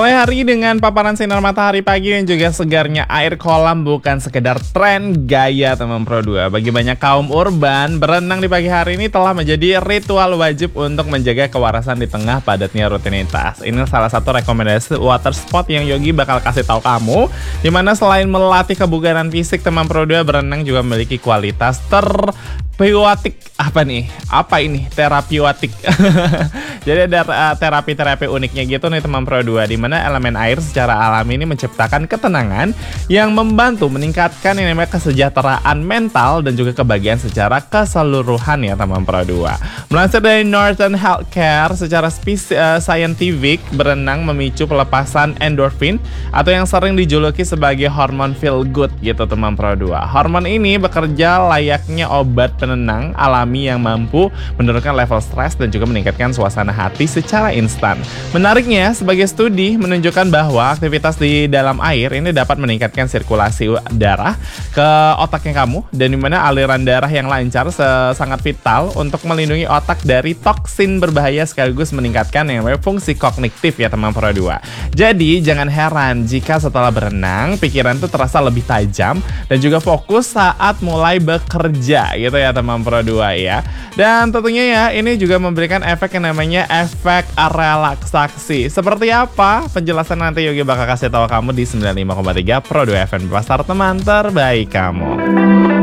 Mulai hari dengan paparan sinar matahari pagi dan juga segarnya air kolam bukan sekedar tren gaya teman Pro 2. Bagi banyak kaum urban, berenang di pagi hari ini telah menjadi ritual wajib untuk menjaga kewarasan di tengah padatnya rutinitas. Ini salah satu rekomendasi water spot yang Yogi bakal kasih tahu kamu, dimana selain melatih kebugaran fisik, teman Pro 2 berenang juga memiliki kualitas terapeutik. Apa ini? Terapeutik. Jadi ada terapi-terapi uniknya gitu nih teman Pro 2, di mana elemen air secara alami ini menciptakan ketenangan yang membantu meningkatkan yang namanya kesejahteraan mental dan juga kebahagiaan secara keseluruhan ya teman Pro 2. Melansir dari Northern Healthcare, secara scientific, berenang memicu pelepasan endorfin atau yang sering dijuluki sebagai hormon feel good gitu teman Pro 2. Hormon ini bekerja layaknya obat penenang alami yang mampu menurunkan level stres dan juga meningkatkan suasana hati secara instan. Menariknya, sebagai studi menunjukkan bahwa aktivitas di dalam air ini dapat meningkatkan sirkulasi darah ke otaknya kamu, dan dimana aliran darah yang lancar sangat vital untuk melindungi otak dari toksin berbahaya sekaligus meningkatkan yang namanya fungsi kognitif ya teman Pro 2. Jadi jangan heran jika setelah berenang pikiran tuh terasa lebih tajam dan juga fokus saat mulai bekerja gitu ya teman Pro 2 ya. Dan tentunya ya ini juga memberikan efek yang namanya efek relaksasi. Seperti apa? Penjelasan nanti Yogi bakal kasih tahu kamu di 95,3 Pro 2 FM, pasar teman terbaik kamu.